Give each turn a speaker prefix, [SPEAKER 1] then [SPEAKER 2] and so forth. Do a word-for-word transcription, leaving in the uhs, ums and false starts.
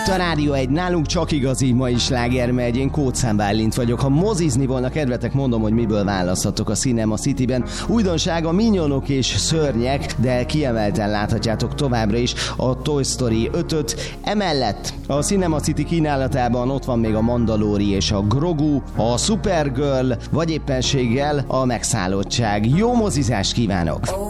[SPEAKER 1] Itt a Rádió egy, nálunk csak igazi mai sláger megy, én Kóczán Bálint vagyok. Ha mozizni volna kedvetek, mondom, hogy miből választhatok a Cinema Cityben. Újdonság a Minions és Szörnyek, de kiemelten láthatjátok továbbra is a Toy Story ötöt. Emellett a Cinema City kínálatában ott van még a Mandalori és a Grogu, a Supergirl, vagy éppenséggel a Megszállottság. Jó mozizást kívánok!